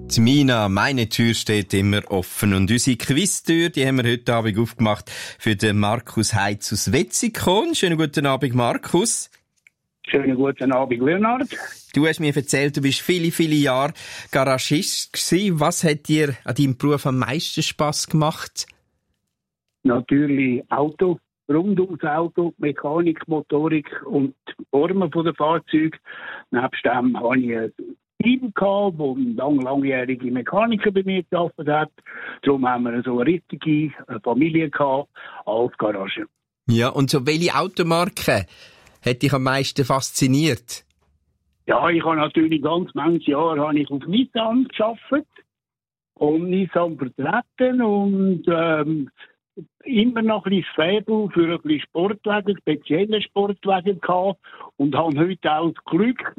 Die Mina, meine Tür steht immer offen. Und unsere Quiztür, die haben wir heute Abend aufgemacht für den Markus Heitz aus Wetzikon. Schönen guten Abend, Markus. Schönen guten Abend, Leonard. Du hast mir erzählt, du bist viele, viele Jahre Garagist gewesen. Was hat dir an deinem Beruf am meisten Spass gemacht? Natürlich Auto, rund ums Auto, Mechanik, Motorik und Formen der Fahrzeuge. Nebst dem habe ich ein Team gehabt, wo langjährige Mechaniker bei mir gearbeitet hat. Darum haben wir so eine richtige Familie gehabt als Garage. Ja, und so welche Automarke hat dich am meisten fasziniert? Ja, ich habe natürlich ganz manche Jahre habe ich auf Nissan gearbeitet und Nissan vertreten und immer noch ein bisschen Faible für ein bisschen Sportwagen, spezielle Sportwagen gehabt und habe heute auch das Glück,